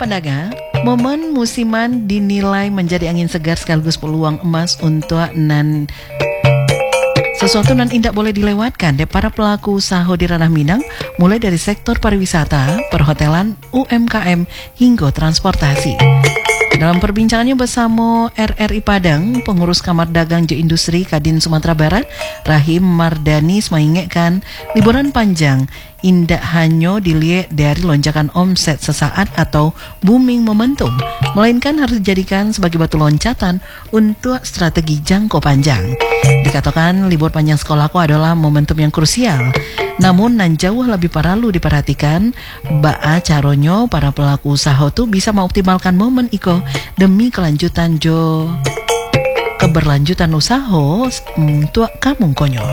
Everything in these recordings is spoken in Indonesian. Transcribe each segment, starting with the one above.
Pandaga, momen musiman dinilai menjadi angin segar sekaligus peluang emas untuk sesuatu nan tidak boleh dilewatkan de para pelaku usaha di ranah Minang, mulai dari sektor pariwisata, perhotelan, UMKM, hingga transportasi. Dalam perbincangannya bersama RRI Padang, pengurus Kamar Dagang je Industri Kadin Sumatera Barat, Rahim Mardani mengingatkan liburan panjang indak hanya dilihat dari lonjakan omset sesaat atau booming momentum, melainkan harus dijadikan sebagai batu loncatan untuk strategi jangka panjang. Dikatakan libur panjang sekolahku adalah momentum yang krusial. Namun nan jauh lebih perlu diperhatikan baa caronyo para pelaku usaha tuh bisa mengoptimalkan momen iko demi keberlanjutan usaha untuk kamu konyo.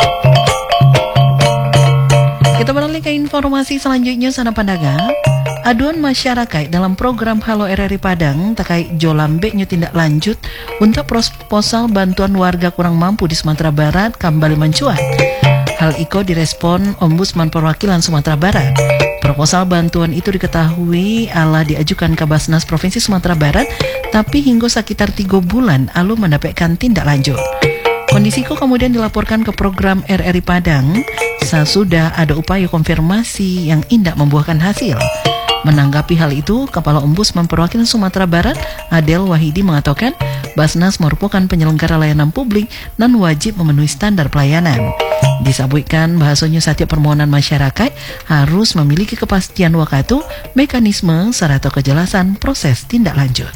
Kita beralih ke informasi selanjutnya sana Pandaga. Aduan masyarakat dalam program Halo RRI Padang terkait Jolambe tindak lanjut untuk proposal bantuan warga kurang mampu di Sumatera Barat kembali mencuat. Hal itu direspon Ombudsman Perwakilan Sumatera Barat. Proposal bantuan itu diketahui diajukan ke Basnas Provinsi Sumatera Barat, tapi hingga sekitar 3 bulan lalu mendapatkan tindak lanjut. Kondisiku kemudian dilaporkan ke program RRI Padang sesudah ada upaya konfirmasi yang indak membuahkan hasil. Menanggapi hal itu, Kepala Ombudsman Perwakilan Sumatera Barat, Adel Wahidi mengatakan Basnas merupakan penyelenggara layanan publik dan wajib memenuhi standar pelayanan. Disebutkan bahasanya setiap permohonan masyarakat harus memiliki kepastian waktu, mekanisme, serta kejelasan proses tindak lanjut.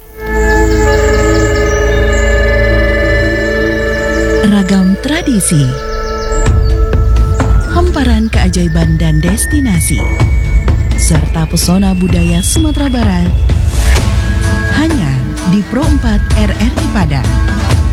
Ragam tradisi, hamparan keajaiban dan destinasi, serta pesona budaya Sumatera Barat hanya di Pro 4 RRI Padang.